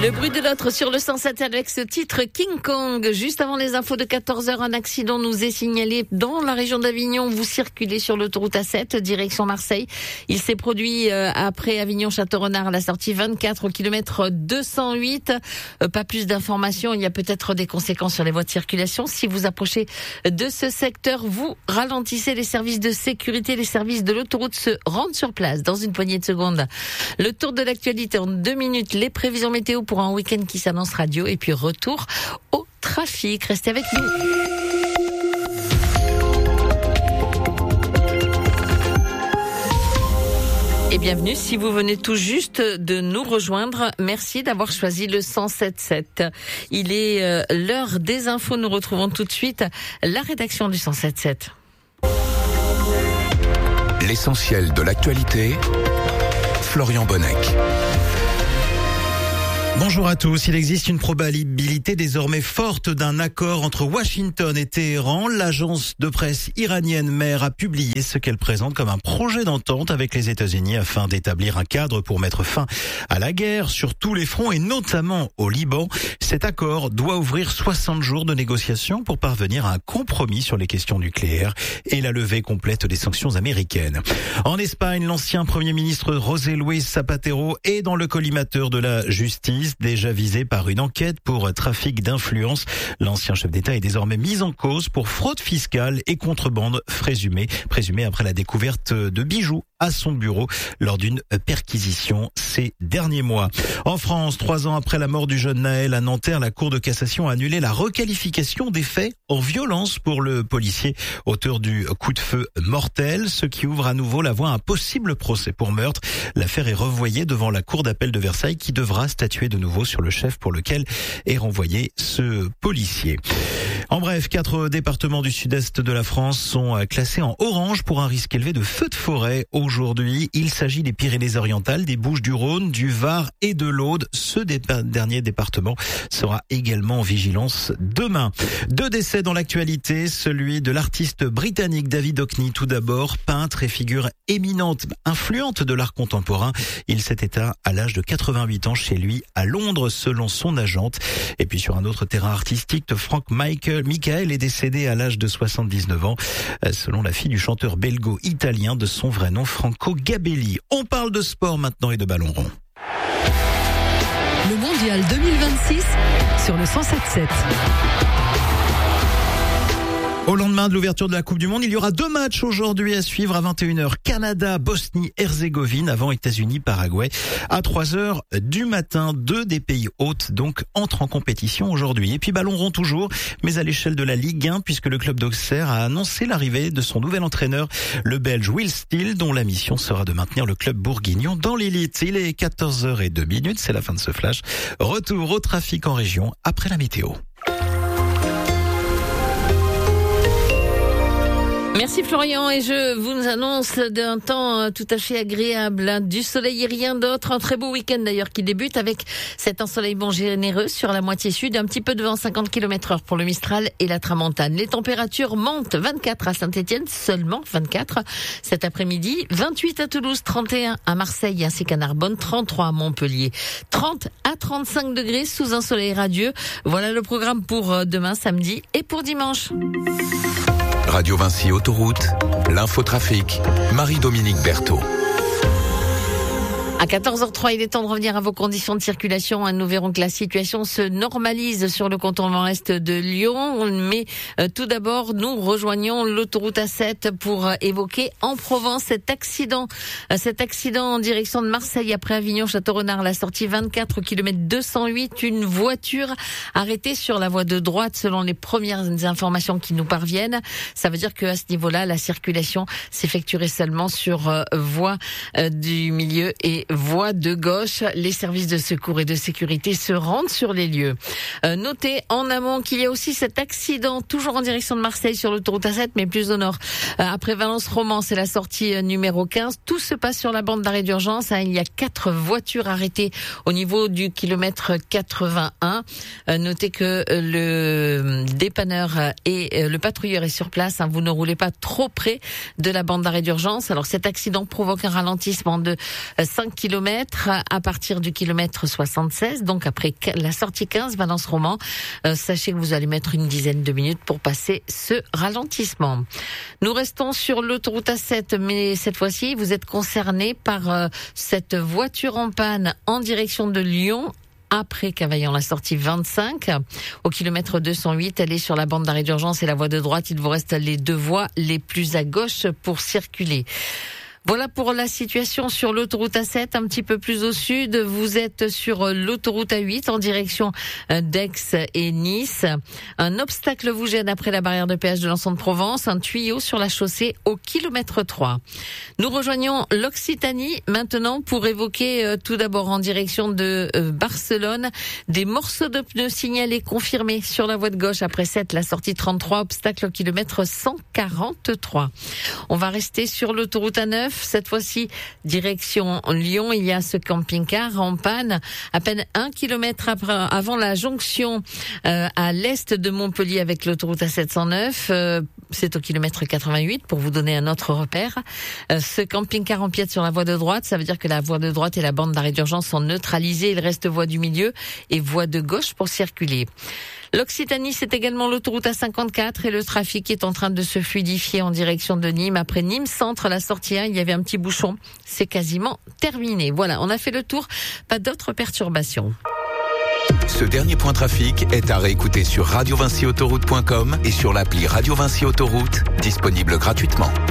Le bruit de l'autre sur le 107 avec ce titre King Kong. Juste avant les infos de 14h, un accident nous est signalé dans la région d'Avignon. Vous circulez sur l'autoroute A7, direction Marseille. Il s'est produit après Avignon-Château-Renard à la sortie 24 au kilomètre 208. Pas plus d'informations, il y a peut-être des conséquences sur les voies de circulation. Si vous approchez de ce secteur, vous ralentissez. Les services de sécurité, les services de l'autoroute se rendent sur place dans une poignée de secondes. Le tour de l'actualité en 2 minutes, les prévisions météo pour un week-end qui s'annonce radio et puis retour au trafic. Restez avec nous. Et bienvenue si vous venez tout juste de nous rejoindre. Merci d'avoir choisi le 107.7. Il est l'heure des infos. Nous retrouvons tout de suite la rédaction du 107.7. L'essentiel de l'actualité, Florian Bonnec. Bonjour à tous. Il existe une probabilité désormais forte d'un accord entre Washington et Téhéran. L'agence de presse iranienne MER a publié ce qu'elle présente comme un projet d'entente avec les États-Unis afin d'établir un cadre pour mettre fin à la guerre sur tous les fronts et notamment au Liban. Cet accord doit ouvrir 60 jours de négociations pour parvenir à un compromis sur les questions nucléaires et la levée complète des sanctions américaines. En Espagne, l'ancien Premier ministre José Luis Zapatero est dans le collimateur de la justice, déjà visé par une enquête pour trafic d'influence. L'ancien chef d'État est désormais mis en cause pour fraude fiscale et contrebande présumée après la découverte de bijoux à son bureau lors d'une perquisition ces derniers mois. En France, 3 ans après la mort du jeune Naël à Nanterre, la Cour de cassation a annulé la requalification des faits en violence pour le policier auteur du coup de feu mortel, ce qui ouvre à nouveau la voie à un possible procès pour meurtre. L'affaire est revoyée devant la Cour d'appel de Versailles qui devra statuer de nouveau sur le chef pour lequel est renvoyé ce policier. En bref, 4 départements du sud-est de la France sont classés en orange pour un risque élevé de feux de forêt aujourd'hui. Il s'agit des Pyrénées-Orientales, des Bouches-du-Rhône, du Var et de l'Aude. Ce dernier département sera également en vigilance demain. 2 décès dans l'actualité, celui de l'artiste britannique David Hockney, tout d'abord, peintre et figure éminente, influente de l'art contemporain. Il s'est éteint à l'âge de 88 ans chez lui à Londres, selon son agente. Et puis sur un autre terrain artistique, Frank Michael est décédé à l'âge de 79 ans, selon la fille du chanteur belgo-italien de son vrai nom, Franco Gabelli. On parle de sport maintenant et de ballon rond. Le mondial 2026 sur le 107.7. Au lendemain de l'ouverture de la Coupe du Monde, il y aura 2 matchs aujourd'hui à suivre à 21h. Canada, Bosnie-Herzégovine avant États-Unis, Paraguay. À 3h du matin, 2 des pays hôtes donc entrent en compétition aujourd'hui. Et puis ballon rond toujours, mais à l'échelle de la Ligue 1 puisque le club d'Auxerre a annoncé l'arrivée de son nouvel entraîneur, le Belge Will Steele, dont la mission sera de maintenir le club bourguignon dans l'élite. Il est 14h02, c'est la fin de ce flash. Retour au trafic en région après la météo. Merci Florian et je vous annonce d'un temps tout à fait agréable, du soleil et rien d'autre, un très beau week-end d'ailleurs qui débute avec cet ensoleillement généreux sur la moitié sud, un petit peu de vent 50 km/h pour le Mistral et la Tramontane. Les températures montent, 24 à Saint-Étienne, seulement 24 cet après-midi, 28 à Toulouse, 31 à Marseille ainsi qu'à Narbonne, 33 à Montpellier, 30 à 35 degrés sous un soleil radieux. Voilà le programme pour demain samedi et pour dimanche. Radio Vinci Autoroute, l'infotrafic, Marie-Dominique Berthaud. À 14h03, il est temps de revenir à vos conditions de circulation. Nous verrons que la situation se normalise sur le contournement est de Lyon. Mais tout d'abord, nous rejoignons l'autoroute A7 pour évoquer en Provence cet accident en direction de Marseille après Avignon-Château-Renard, la sortie 24 au kilomètre 208. Une voiture arrêtée sur la voie de droite selon les premières informations qui nous parviennent. Ça veut dire qu'à ce niveau-là, la circulation s'effectuerait seulement sur voie du milieu et voie de gauche. Les services de secours et de sécurité se rendent sur les lieux. Notez en amont qu'il y a aussi cet accident toujours en direction de Marseille sur l'autoroute A7 mais plus au nord. Après Valence-Romans, c'est la sortie numéro 15. Tout se passe sur la bande d'arrêt d'urgence. Il y a 4 voitures arrêtées au niveau du kilomètre 81. Notez que le dépanneur et le patrouilleur est sur place. Vous ne roulez pas trop près de la bande d'arrêt d'urgence. Alors cet accident provoque un ralentissement de 5 km à partir du kilomètre 76, donc après la sortie 15, Valence-Roman. Sachez que vous allez mettre une dizaine de minutes pour passer ce ralentissement. Nous restons sur l'autoroute A7, mais cette fois-ci, vous êtes concerné par cette voiture en panne en direction de Lyon. Après Cavaillon, la sortie 25, au kilomètre 208, elle est sur la bande d'arrêt d'urgence et la voie de droite. Il vous reste les deux voies les plus à gauche pour circuler. Voilà pour la situation sur l'autoroute A7. Un petit peu plus au sud, vous êtes sur l'autoroute A8 en direction d'Aix et Nice. Un obstacle vous gêne après la barrière de péage de l'Anse-de-Provence. Un tuyau sur la chaussée au kilomètre 3. Nous rejoignons l'Occitanie maintenant pour évoquer tout d'abord en direction de Barcelone des morceaux de pneus signalés confirmés sur la voie de gauche après 7, la sortie 33, obstacle au kilomètre 143. On va rester sur l'autoroute A9. Cette fois-ci, direction Lyon, il y a ce camping-car en panne à peine 1 kilomètre avant la jonction à l'est de Montpellier avec l'autoroute A709. C'est au kilomètre 88 pour vous donner un autre repère. Ce camping-car empiète sur la voie de droite. Ça veut dire que la voie de droite et la bande d'arrêt d'urgence sont neutralisées. Il reste voie du milieu et voie de gauche pour circuler. L'Occitanie, c'est également l'autoroute A54 et le trafic est en train de se fluidifier en direction de Nîmes. Après Nîmes Centre, la sortie 1, il y avait un petit bouchon. C'est quasiment terminé. Voilà, on a fait le tour. Pas d'autres perturbations. Ce dernier point trafic est à réécouter sur radiovincyautoroute.com et sur l'appli Radio Vinci Autoroute, disponible gratuitement.